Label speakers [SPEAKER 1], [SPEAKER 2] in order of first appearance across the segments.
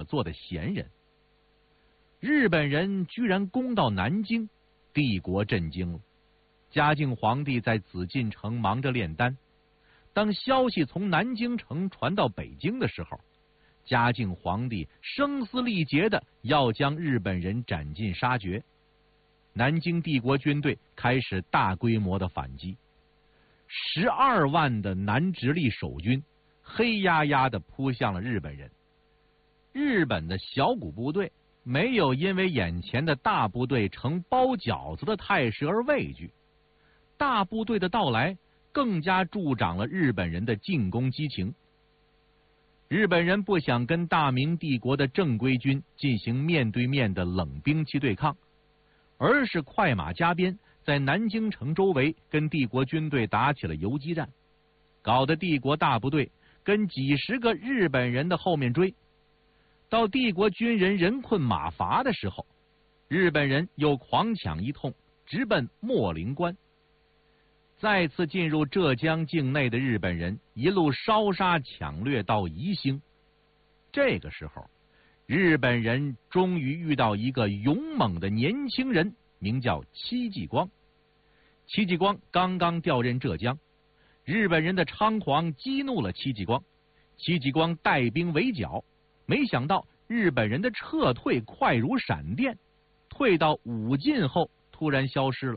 [SPEAKER 1] 做的闲人。日本人居然攻到南京，帝国震惊了。嘉靖皇帝在紫禁城忙着炼丹，当消息从南京城传到北京的时候，嘉靖皇帝声嘶力竭的要将日本人斩尽杀绝。南京帝国军队开始大规模的反击，12万的南直隶守军黑压压的扑向了日本人。日本的小股部队没有因为眼前的大部队呈包饺子的态势而畏惧，大部队的到来更加助长了日本人的进攻激情。日本人不想跟大明帝国的正规军进行面对面的冷兵器对抗，而是快马加鞭，在南京城周围跟帝国军队打起了游击战，搞得帝国大部队跟几十个日本人的后面追。到帝国军人人困马乏的时候，日本人又狂抢一通，直奔秣陵关。再次进入浙江境内的日本人一路烧杀抢掠到宜兴。这个时候，日本人终于遇到一个勇猛的年轻人，名叫戚继光。戚继光刚刚调任浙江，日本人的猖狂激怒了戚继光，戚继光带兵围剿，没想到日本人的撤退快如闪电，退到武进后突然消失了。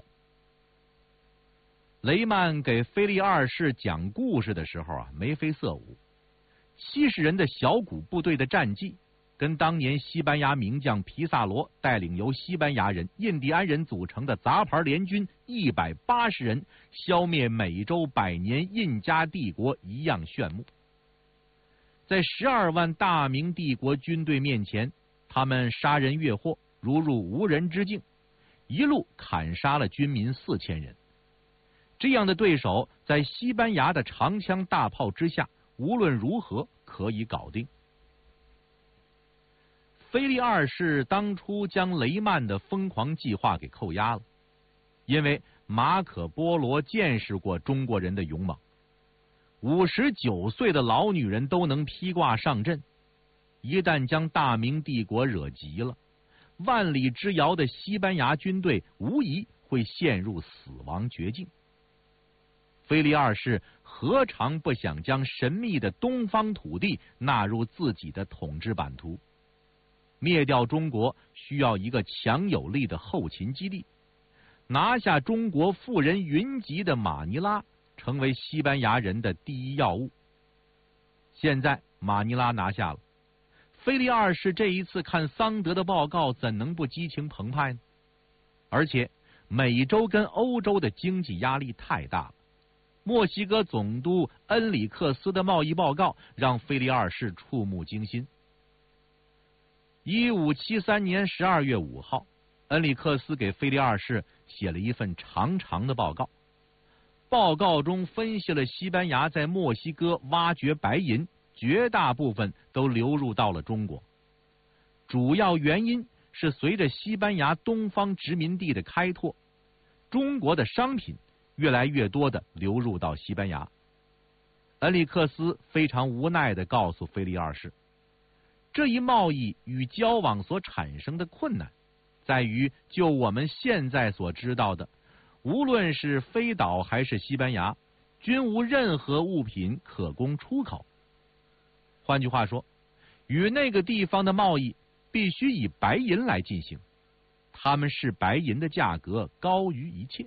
[SPEAKER 1] 雷曼给腓力二世讲故事的时候眉飞色舞，70人的小股部队的战绩跟当年西班牙名将皮萨罗带领由西班牙人、印第安人组成的杂牌联军180人消灭美洲100年印加帝国一样炫目。在12万大明帝国军队面前，他们杀人越货，如入无人之境，一路砍杀了军民4000人。这样的对手在西班牙的长枪大炮之下，无论如何可以搞定。腓力二世当初将雷曼的疯狂计划给扣押了，因为马可波罗见识过中国人的勇猛，59岁的老女人都能披挂上阵，一旦将大明帝国惹急了，万里之遥的西班牙军队无疑会陷入死亡绝境。腓力二世何尝不想将神秘的东方土地纳入自己的统治版图？灭掉中国需要一个强有力的后勤基地，拿下中国富人云集的马尼拉成为西班牙人的第一要务。现在马尼拉拿下了，腓力二世这一次看桑德的报告，怎能不激情澎湃呢？而且美洲跟欧洲的经济压力太大了，墨西哥总督恩里克斯的贸易报告让腓力二世触目惊心。1573年12月5号，恩里克斯给腓力二世写了一份长长的报告，报告中分析了西班牙在墨西哥挖掘白银，绝大部分都流入到了中国。主要原因是随着西班牙东方殖民地的开拓，中国的商品越来越多的流入到西班牙。恩里克斯非常无奈地告诉腓力二世，这一贸易与交往所产生的困难，在于就我们现在所知道的，无论是飞岛还是西班牙，均无任何物品可供出口。换句话说，与那个地方的贸易必须以白银来进行，他们视白银的价格高于一切。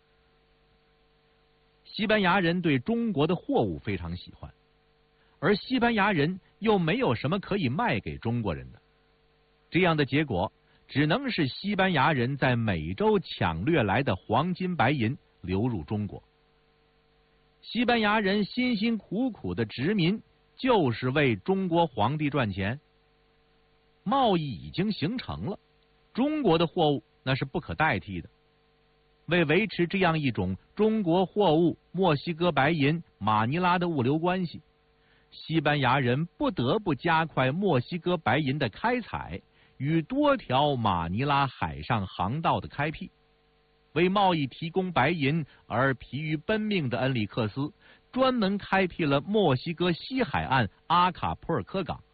[SPEAKER 1] 西班牙人对中国的货物非常喜欢，而西班牙人又没有什么可以卖给中国人的，这样的结果只能是西班牙人在美洲抢掠来的黄金白银流入中国。西班牙人辛辛苦苦的殖民，就是为中国皇帝赚钱。贸易已经形成了，中国的货物那是不可代替的。为维持这样一种中国货物、墨西哥白银、马尼拉的物流关系，西班牙人不得不加快墨西哥白银的开采与多条马尼拉海上航道的开辟。为贸易提供白银而疲于奔命的恩里克斯，专门开辟了墨西哥西海岸阿卡普尔科港，